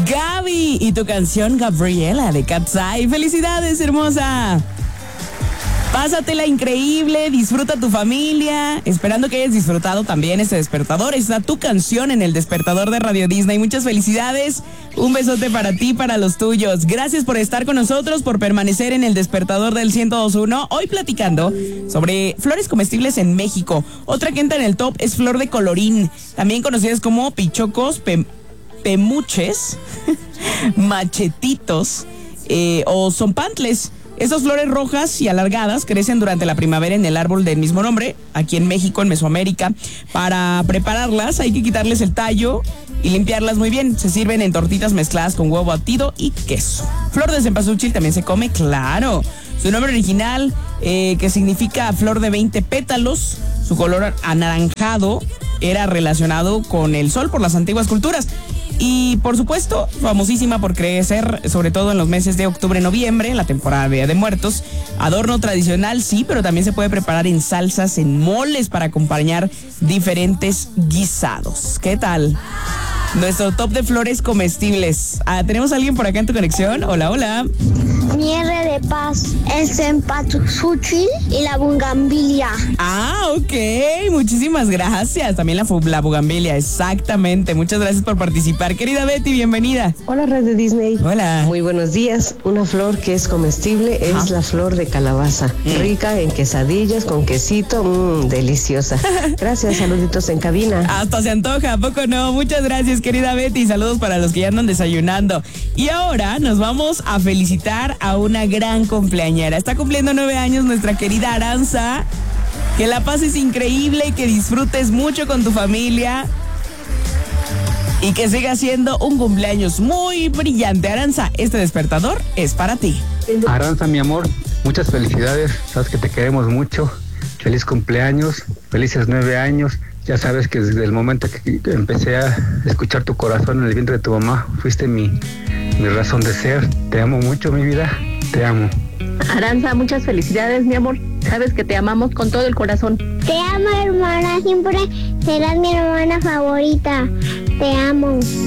Gaby y tu canción Gabriela de Cat's Eye. ¡Felicidades, hermosa! Pásatela increíble, disfruta tu familia, esperando que hayas disfrutado también este despertador. Está tu canción en el despertador de Radio Disney. Muchas felicidades, un besote para ti, para los tuyos. Gracias por estar con nosotros, por permanecer en el despertador del 102.1. Hoy platicando sobre flores comestibles en México. Otra que entra en el top es flor de colorín, también conocidas como pichocos, pemuches, machetitos o zompantles. Estas flores rojas y alargadas crecen durante la primavera en el árbol del mismo nombre, aquí en México, en Mesoamérica. Para prepararlas hay que quitarles el tallo y limpiarlas muy bien. Se sirven en tortitas mezcladas con huevo batido y queso. Flor de cempasúchil también se come, claro. Su nombre original, que significa flor de 20 pétalos, su color anaranjado era relacionado con el sol por las antiguas culturas. Y por supuesto, famosísima por crecer, sobre todo en los meses de octubre-noviembre, la temporada de Día de Muertos. Adorno tradicional, sí, pero también se puede preparar en salsas, en moles para acompañar diferentes guisados. ¿Qué tal? Nuestro top de flores comestibles. ¿Tenemos a alguien por acá en tu conexión? Hola, hola. Nieve de paz, el cempasúchil y la bugambilia. Ok, muchísimas gracias. También la bugambilia, exactamente. Muchas gracias por participar. Querida Betty, bienvenida. Hola, Red de Disney. Hola. Muy buenos días. Una flor que es comestible es la flor de calabaza. Rica en quesadillas con quesito, deliciosa. Gracias, saluditos en cabina. Hasta se antoja, ¿a poco no? Muchas gracias, querida Betty. Saludos para los que ya andan desayunando. Y ahora nos vamos a felicitar a una gran cumpleañera. Está cumpliendo 9 años nuestra querida Aranza. Que la pases increíble, que disfrutes mucho con tu familia y que siga siendo un cumpleaños muy brillante. Aranza, este despertador es para ti. Aranza, mi amor, muchas felicidades. Sabes que te queremos mucho. Feliz cumpleaños, felices 9 años. Ya sabes que desde el momento que empecé a escuchar tu corazón en el vientre de tu mamá, fuiste mi razón de ser. Te amo mucho, mi vida. Te amo. Aranza, muchas felicidades, mi amor. Sabes que te amamos con todo el corazón. Te amo, hermana. Siempre serás mi hermana favorita. Te amo.